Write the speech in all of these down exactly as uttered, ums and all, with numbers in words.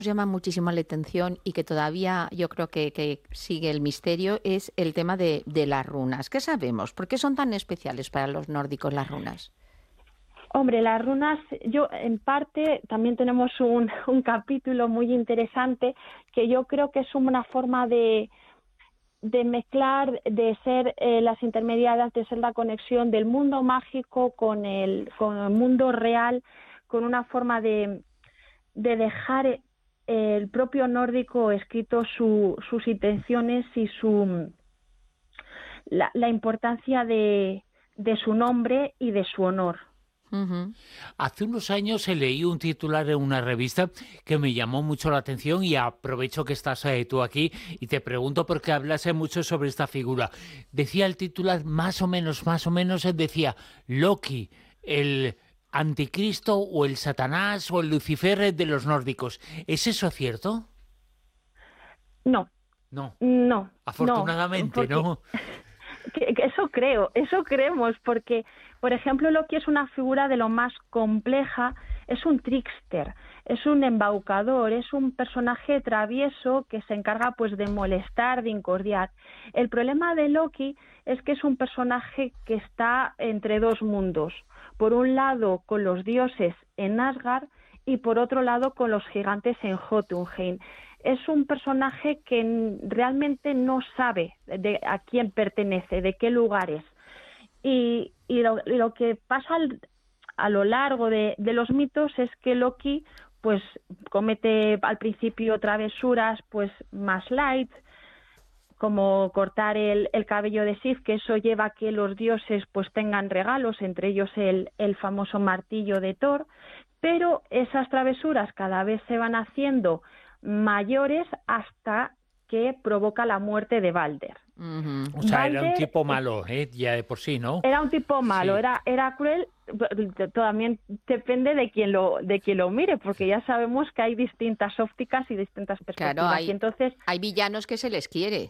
llama muchísimo la atención y que todavía yo creo que, que sigue el misterio es el tema de, de las runas. ¿Qué sabemos? ¿Por qué son tan especiales para los nórdicos las runas? Hombre, las runas, yo en parte también tenemos un, un capítulo muy interesante que yo creo que es una forma de, de mezclar, de ser eh, las intermediarias, de ser la conexión del mundo mágico con el, con el mundo real, con una forma de, de dejar eh, el propio nórdico escrito su, sus intenciones y su la, la importancia de, de su nombre y de su honor. Uh-huh. Hace unos años leí un titular en una revista que me llamó mucho la atención y aprovecho que estás eh, tú aquí y te pregunto porque hablase mucho sobre esta figura. Decía el titular, más o menos, más o menos, decía Loki, el anticristo o el Satanás o el Lucifer de los nórdicos. ¿Es eso cierto? No. No. No. Afortunadamente, no. ¿no? Que, que eso creo, eso creemos, porque, por ejemplo, Loki es una figura de lo más compleja, es un trickster, es un embaucador, es un personaje travieso que se encarga pues de molestar, de incordiar. El problema de Loki es que es un personaje que está entre dos mundos, por un lado con los dioses en Asgard y por otro lado con los gigantes en Jotunheim. Es un personaje que realmente no sabe de a quién pertenece, de qué lugar es. Y, y, lo, y lo que pasa al, a lo largo de, de los mitos es que Loki pues comete al principio travesuras pues más light, como cortar el, el cabello de Sif, que eso lleva a que los dioses pues tengan regalos, entre ellos el, el famoso martillo de Thor, pero esas travesuras cada vez se van haciendo mayores hasta que provoca la muerte de Balder. Uh-huh. O sea, Balder era un tipo malo, ¿eh? Ya de por sí, ¿no? Era un tipo malo, sí. era, era cruel, también depende de quién lo de quién lo mire, porque ya sabemos que hay distintas ópticas y distintas perspectivas. Claro, hay, y entonces, hay villanos que se les quiere.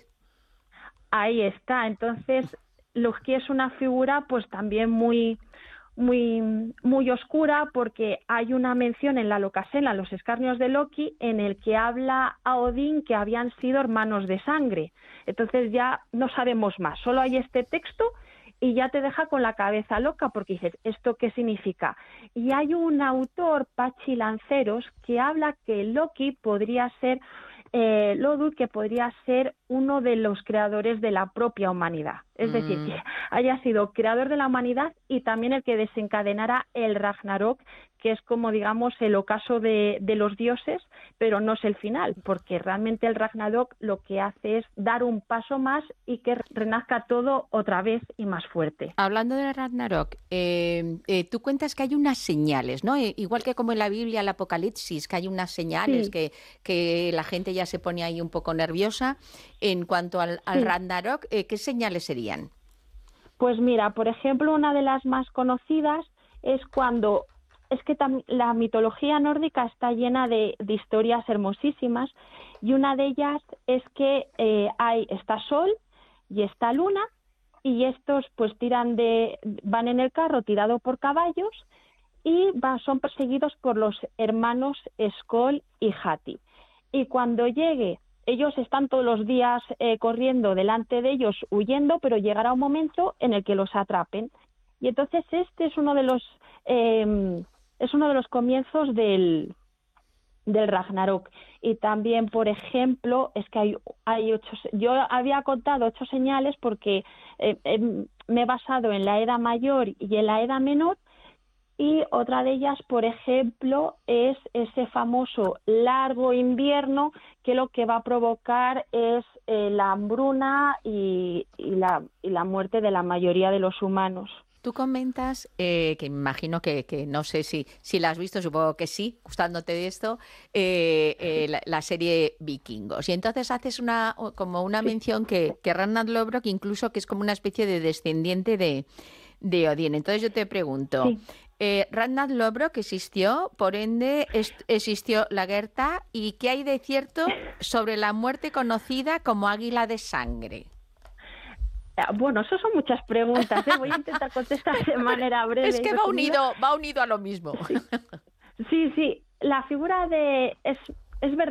Ahí está, entonces Loki es una figura pues también muy... muy muy oscura, porque hay una mención en la Locasela, los escarnios de Loki, en el que habla a Odín que habían sido hermanos de sangre. Entonces ya no sabemos más, solo hay este texto y ya te deja con la cabeza loca, porque dices, ¿esto qué significa? Y hay un autor, Pachi Lanceros, que habla que Loki podría ser eh, Lodud, que podría ser uno de los creadores de la propia humanidad. Es mm. decir, que haya sido creador de la humanidad y también el que desencadenara el Ragnarok, que es como, digamos, el ocaso de, de los dioses, pero no es el final, porque realmente el Ragnarok lo que hace es dar un paso más y que renazca todo otra vez y más fuerte. Hablando del Ragnarok, eh, eh, tú cuentas que hay unas señales, ¿no? Eh, igual que como en la Biblia, el Apocalipsis, que hay unas señales sí. que, que la gente ya se pone ahí un poco nerviosa. En cuanto al, al sí. Ragnarok, eh, ¿qué señales serían? Pues mira, por ejemplo, una de las más conocidas es cuando... Es que tam- la mitología nórdica está llena de, de historias hermosísimas, y una de ellas es que eh, hay está Sol y está Luna, y estos pues tiran de van en el carro tirado por caballos y va, son perseguidos por los hermanos Skoll y Hati. Y cuando llegue, ellos están todos los días eh, corriendo delante de ellos, huyendo, pero llegará un momento en el que los atrapen. Y entonces este es uno de los eh, es uno de los comienzos del del Ragnarok. Y también, por ejemplo, es que hay, hay ocho, yo había contado ocho señales porque eh, eh, me he basado en la Edad Mayor y en la Edad Menor, y otra de ellas, por ejemplo, es ese famoso largo invierno que lo que va a provocar es eh, la hambruna y, y, la, y la muerte de la mayoría de los humanos. Tú comentas, eh, que imagino que, que no sé si, si la has visto, supongo que sí, gustándote de esto, eh, eh, la, la serie Vikingos. Y entonces haces una como una mención que, que Ragnar Lodbrok incluso que es como una especie de descendiente de, de Odín. Entonces yo te pregunto, sí. eh, Ragnar Lodbrok existió, por ende est- existió la Gerta, ¿y qué hay de cierto sobre la muerte conocida como Águila de Sangre? Bueno, eso son muchas preguntas, ¿eh? Voy a intentar contestar de manera breve. Es que va unido, va unido a lo mismo. Sí, sí, sí. La figura de... es es verdad.